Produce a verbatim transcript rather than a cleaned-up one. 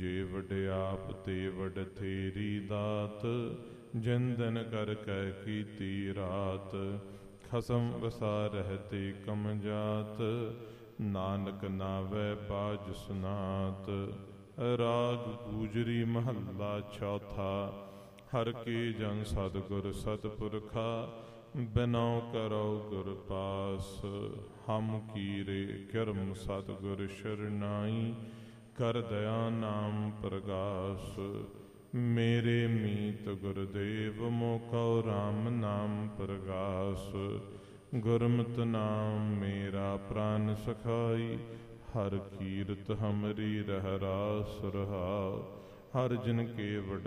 ਜੇ ਵਡਿਆਪ ਤੇ ਵਡ ਤੇਰੀ ਦਾਤ, ਜਿਨ ਦਿਨ ਕਰ ਕੈ ਕੀਤੀ ਰਾਤ। ਖਸਮ ਵਸਾ ਰਹਤੇ ਕਮ ਜਾਤ, ਨਾਨਕ ਨਾਵੈ ਬਾਜ ਸੁਨਾਤ। ਰਾਗ ਗੂਜਰੀ ਮਹੱਲਾ ਚੌਥਾ। ਹਰ ਕੇ ਜਨ ਸਤਿਗੁਰ ਸਤਿਪੁਰਖਾ, ਬਿਨਉ ਕਰਉ ਗੁਰ ਪਾਸ। ਹਮ ਕੀਰੇ ਕਿਰਮ ਸਤਿਗੁਰ ਸ਼ਰਨਾਈ, ਕਰ ਦਇਆ ਨਾਮ ਪ੍ਰਗਾਸ। ਮੇਰੇ ਮੀਤ ਗੁਰਦੇਵ ਮੋਕਉ ਰਾਮ ਨਾਮ ਪ੍ਰਗਾਸ। ਗੁਰਮਤਿ ਨਾਮ ਮੇਰਾ ਪ੍ਰਾਨ ਸਖਾਈ, ਹਰ ਕੀਰਤ ਹਮਰੀ ਰਹਿ ਰਾਸ ਰਹਾਉ। ਹਰ ਜਨ ਕੇ ਵਡ